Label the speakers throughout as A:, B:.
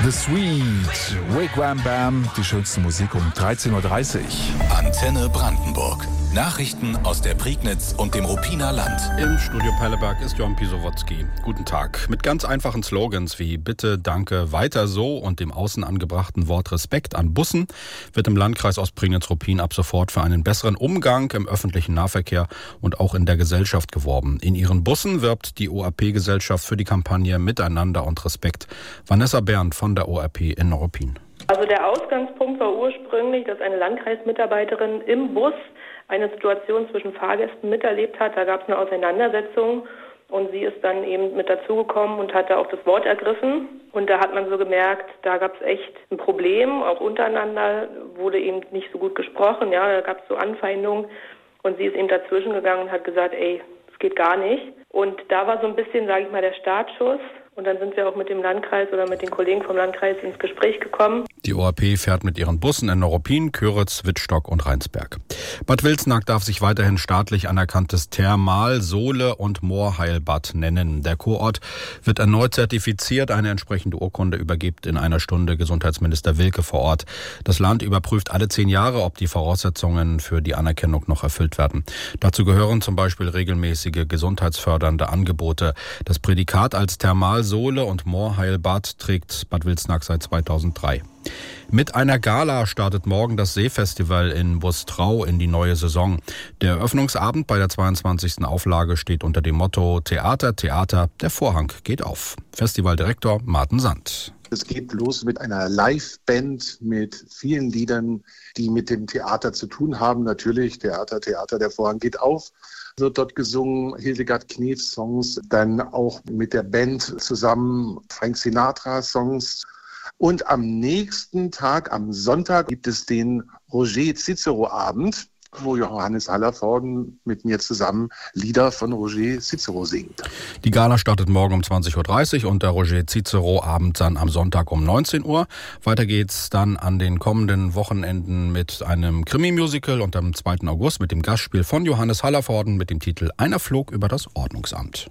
A: The Sweet, Wake Wham Bam, die schönste Musik um 13.30 Uhr.
B: Antenne Brandenburg. Nachrichten aus der Prignitz und dem Ruppiner Land.
C: Im Studio Perleberg ist Jon Pisowotzki. Guten Tag. Mit ganz einfachen Slogans wie Bitte, Danke, weiter so und dem außen angebrachten Wort Respekt an Bussen wird im Landkreis Ostprignitz-Ruppin ab sofort für einen besseren Umgang im öffentlichen Nahverkehr und auch in der Gesellschaft geworben. In ihren Bussen wirbt die ORP-Gesellschaft für die Kampagne Miteinander und Respekt. Vanessa Bernd von der ORP in Ruppin.
D: Also der Ausgangspunkt war ursprünglich, dass eine Landkreismitarbeiterin im Bus eine Situation zwischen Fahrgästen miterlebt hat. Da gab es eine Auseinandersetzung und sie ist dann eben mit dazugekommen und hat da auch das Wort ergriffen. Und da hat man so gemerkt, da gab es echt ein Problem, auch untereinander wurde eben nicht so gut gesprochen. Ja, da gab es so Anfeindungen und sie ist eben dazwischen gegangen und hat gesagt, ey, das geht gar nicht. Und da war so ein bisschen, sage ich mal, der Startschuss. Und dann sind wir auch mit dem Landkreis oder mit den Kollegen vom Landkreis ins Gespräch gekommen.
C: Die ORP fährt mit ihren Bussen in Ruppin, Köritz, Wittstock und Rheinsberg. Bad Wilsnack darf sich weiterhin staatlich anerkanntes Thermal-, Sohle- und Moorheilbad nennen. Der Kurort wird erneut zertifiziert. Eine entsprechende Urkunde übergibt in einer Stunde Gesundheitsminister Wilke vor Ort. Das Land überprüft alle 10 Jahre, ob die Voraussetzungen für die Anerkennung noch erfüllt werden. Dazu gehören zum Beispiel regelmäßige gesundheitsfördernde Angebote. Das Prädikat als Thermal-, Sohle- und Moorheilbad trägt Bad Wilsnack seit 2003. Mit einer Gala startet morgen das Seefestival in Bustrau in die neue Saison. Der Eröffnungsabend bei der 22. Auflage steht unter dem Motto Theater, Theater, der Vorhang geht auf. Festivaldirektor Martin Sand.
E: Es geht los mit einer Live-Band mit vielen Liedern, die mit dem Theater zu tun haben. Natürlich Theater, Theater, der Vorhang geht auf. Wird dort gesungen, Hildegard Knefs Songs, dann auch mit der Band zusammen Frank Sinatra Songs. Und am nächsten Tag, am Sonntag, gibt es den Roger Cicero Abend, wo Johannes Hallervorden mit mir zusammen Lieder von Roger Cicero singt.
C: Die Gala startet morgen um 20.30 Uhr und der Roger Cicero Abend dann am Sonntag um 19 Uhr. Weiter geht's dann an den kommenden Wochenenden mit einem Krimi-Musical und am 2. August mit dem Gastspiel von Johannes Hallervorden mit dem Titel Einer flog über das Ordnungsamt.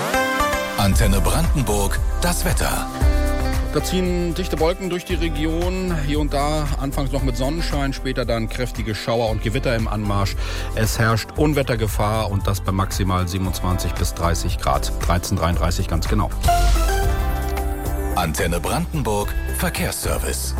B: Antenne Brandenburg, das Wetter.
C: Da ziehen dichte Wolken durch die Region, hier und da anfangs noch mit Sonnenschein, später dann kräftige Schauer und Gewitter im Anmarsch. Es herrscht Unwettergefahr und das bei maximal 27 bis 30 Grad, 13:33 ganz genau.
B: Antenne Brandenburg, Verkehrsservice.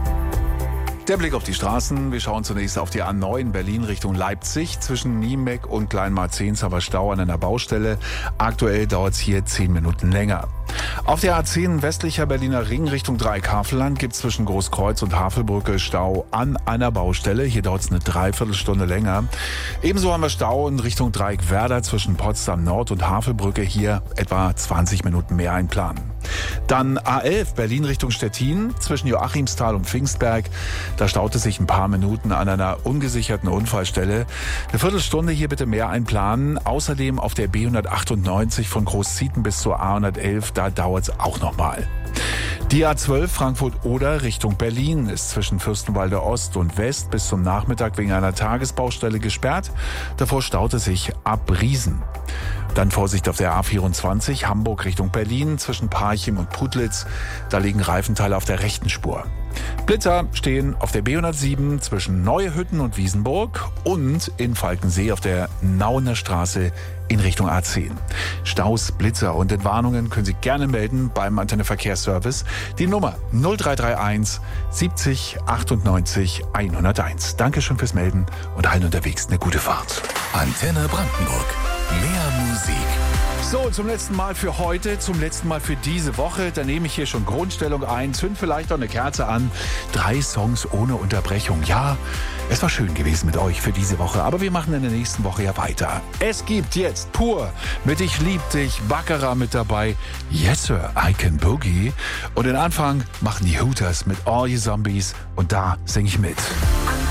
A: Der Blick auf die Straßen. Wir schauen zunächst auf die A9 Berlin Richtung Leipzig. Zwischen Niemek und Kleinmarzens haben wir Stau an einer Baustelle. Aktuell dauert es hier 10 Minuten länger. Auf der A10 westlicher Berliner Ring Richtung Dreieck-Havelland gibt es zwischen Großkreuz und Havelbrücke Stau an einer Baustelle. Hier dauert es eine Dreiviertelstunde länger. Ebenso haben wir Stau in Richtung Dreieck-Werder zwischen Potsdam Nord und Havelbrücke. Hier etwa 20 Minuten mehr einplanen. Dann A11 Berlin Richtung Stettin zwischen Joachimsthal und Pfingstberg. Da staut es sich ein paar Minuten an einer ungesicherten Unfallstelle. Eine Viertelstunde hier bitte mehr einplanen. Außerdem auf der B198 von Großzieten bis zur A111, da dauert es auch nochmal. Die A12 Frankfurt-Oder Richtung Berlin ist zwischen Fürstenwalde Ost und West bis zum Nachmittag wegen einer Tagesbaustelle gesperrt. Davor staut es sich ab Riesen. Dann Vorsicht auf der A24 Hamburg Richtung Berlin zwischen Parchim und Putlitz. Da liegen Reifenteile auf der rechten Spur. Blitzer stehen auf der B107 zwischen Neuhütten und Wiesenburg und in Falkensee auf der Nauener Straße in Richtung A10. Staus, Blitzer und Entwarnungen können Sie gerne melden beim Antenne Verkehrsservice. Die Nummer 0331 70 98 101. Dankeschön fürs Melden und allen unterwegs eine gute Fahrt.
B: Antenne Brandenburg. Mehr Musik.
A: So, zum letzten Mal für heute, zum letzten Mal für diese Woche. Da nehme ich hier schon Grundstellung ein, zünd vielleicht auch eine Kerze an. 3 Songs ohne Unterbrechung. Ja, es war schön gewesen mit euch für diese Woche, aber wir machen in der nächsten Woche ja weiter. Es gibt jetzt Pur mit Ich lieb dich, Baccarat mit dabei, Yes Sir, I Can Boogie. Und den Anfang machen die Hooters mit All You Zombies und da singe ich mit.